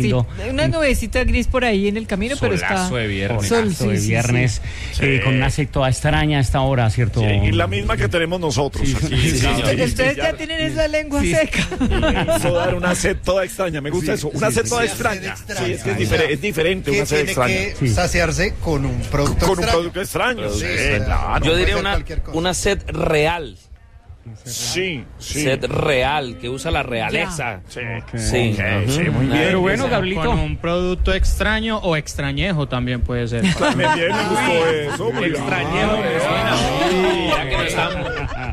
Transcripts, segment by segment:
haciendo una nubecita gris por ahí en el camino, pero está solazo de viernes, sol, de viernes con una sed toda extraña a esta hora, ¿cierto? Sí, y la misma que tenemos nosotros aquí. Ustedes ya tienen esa lengua seca. Hizo dar una sed toda extraña, me gusta eso, una sed toda extraña. Sí, es que es diferente una sed extraña. Tiene que saciarse con un producto extraño. Sí, claro. Yo diría una sed real. Sí. Sed real, que usa la realeza. Sí, Muy bien. Pero bueno, Gablito. Con un producto extraño o extrañejo también puede ser. Me gustó eso. Extrañejo. Ya que no estamos.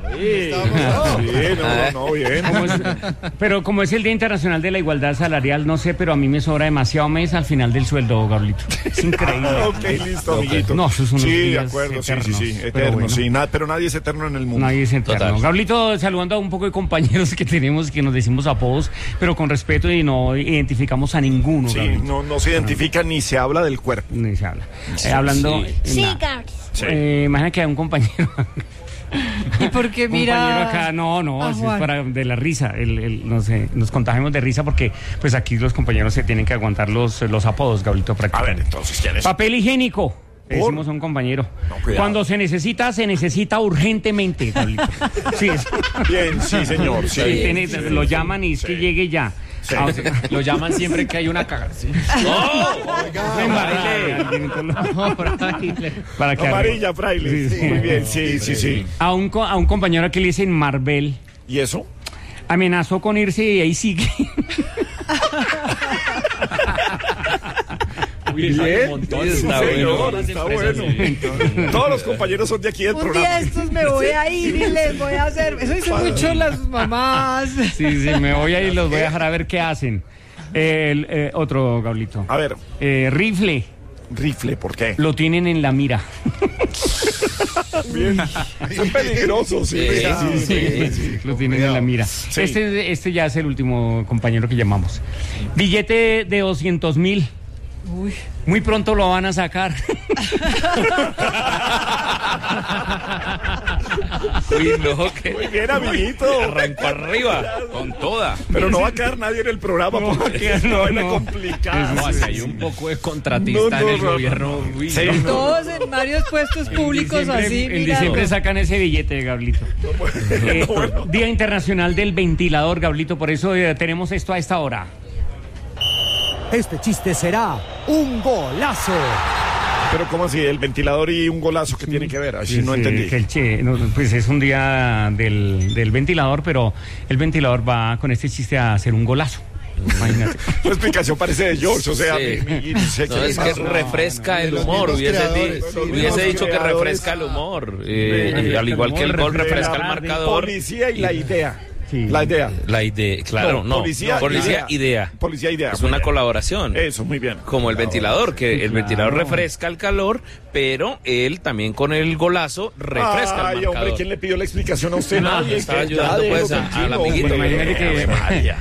Bien. Pero como es el Día Internacional de la Igualdad Salarial, no sé, pero a mí me sobra demasiado mes al final del sueldo, Gablito. Es increíble. Ok, listo, amiguito. No, eso es unos de días acuerdo, eternos, sí, eterno, pero bueno. sí. Pero nadie es eterno en el mundo. Nadie es eterno. Total. Gablito, saludando a un poco de compañeros que tenemos que nos decimos apodos, pero con respeto y no identificamos a ninguno. Sí, Gablito. no se identifica ni se habla del cuerpo. Ni se habla. Hablando. Sí, Gabriel. Imagina que hay un compañero. ¿Y por qué mira? Compañero acá, no, es para de la risa. Nos contagiamos de risa porque pues aquí los compañeros se tienen que aguantar los apodos, Gablito, A prácticamente. ver, entonces, ¿quién es? Papel higiénico. Le decimos a un compañero. No, cuidado. Cuando se necesita urgentemente, Gablito. Sí, Bien, sí, señor. Sí. lo llaman y es que llegue ya. Sí. Lo llaman siempre que hay una cagada. ¿Sí? Para que Amarilla, fraile. Sí. Muy bien, sí. a un compañero que le dicen Marvel ¿Y eso? amenazó con irse y ahí sigue. Bien, Está señor, está bueno. Todos los compañeros son de aquí del Un programa. día estos me voy a ir y les voy a hacer. Eso dicen mucho las mamás. Sí, me voy a ir y los voy a dejar a ver qué hacen. Otro, Gablito. A ver, Rifle, ¿por qué? lo tienen en la mira. Bien. Son peligrosos, sí. Lo tienen en la mira. Sí. Este ya es el último compañero que llamamos. Billete de 200,000. Uy. Muy pronto lo van a sacar. Uy, no, que Muy bien, amiguito. arrancó arriba, con toda. Pero no va a quedar nadie en el programa porque no, es no. complicada. No, si hay un poco de contratista en el gobierno. Uy, Sí, no. Todos en varios puestos públicos así. En mira. diciembre sacan ese billete, Gablito. Día Internacional del Ventilador, Gablito. Por eso tenemos esto a esta hora. Este chiste será un golazo. Pero ¿cómo así? ¿El ventilador y un golazo que tiene que ver? Así no entendí. Pues es un día del ventilador, pero el ventilador va con este chiste a hacer un golazo. Imagínate. La explicación parece de George, o sea, Sí. sé No, qué es pasa. que refresca el Los humor. mismos creadores, Hubiese los dicho que creadores. refresca el humor. Al igual que el gol refresca el marcador. Policía y la idea. Sí. La idea. La idea, claro, no. Policía, idea. Policía idea. Es muy una bien. colaboración. Eso, muy bien. Como el ventilador, que el ventilador claro. refresca el calor, pero él también con el golazo refresca el Ay, marcador. hombre, ¿quién le pidió la explicación a usted? No, Nadie. estaba que ayudando, ya pues, déjelo al tranquilo, amiguito. hombre. Imagínate que Ave María.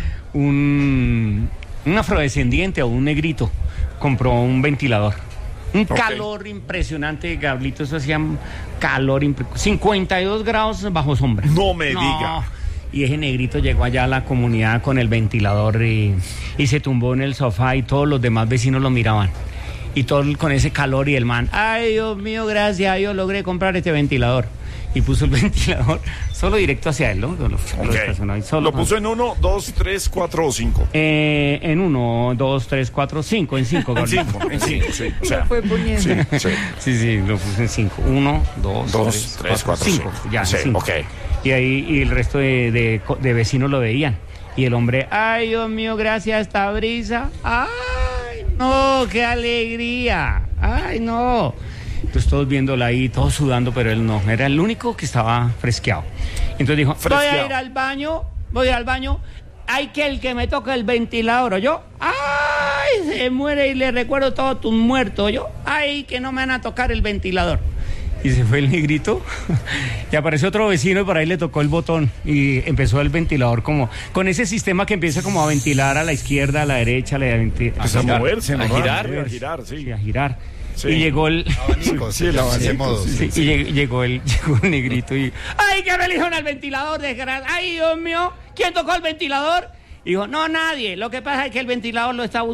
un afrodescendiente o un negrito compró un ventilador. Un calor impresionante, Gablito, eso hacía calor 52 grados bajo sombra. No me diga. Y ese negrito llegó allá a la comunidad con el ventilador y se tumbó en el sofá y todos los demás vecinos lo miraban. Y todo con ese calor y el man, ay Dios mío, gracias, yo logré comprar este ventilador. Y puso el ventilador solo directo hacia él, ¿no? Lo estacionó ahí, Lo puso en 1, 2, 3, 4 o 5. En 1, 2, 3, 4, 5, en 5. En 5, sí. O sea, Lo fue poniendo. Sí, lo puse en 5. 1, 2, 3, 4, 5. Ya, sí, 5. ok. Y ahí y el resto de vecinos lo veían. Y el hombre, ay Dios mío, gracias a esta brisa. Ay, no, qué alegría. Ay, no. Entonces todos viéndola ahí, todos sudando, pero él no. Era el único que estaba fresqueado. Entonces dijo, voy a ir al baño. Hay que el que me toque el ventilador, yo. Ay, se muere y le recuerdo todos tus muertos, yo. Ay, que no me van a tocar el ventilador. Y se fue el negrito y apareció otro vecino y por ahí le tocó el botón y empezó el ventilador como con ese sistema que empieza como a ventilar a la izizquierda, a la derecha, a moverse, a girar, sí. a girar. Sí. Y llegó el Sí, el avance modo. sí, y llegó el negrito y ay, que me eligieron al ventilador, desgraciado. Ay, Dios mío, ¿quién tocó el ventilador? Y dijo, no, nadie. Lo que pasa es que el ventilador lo está buscando.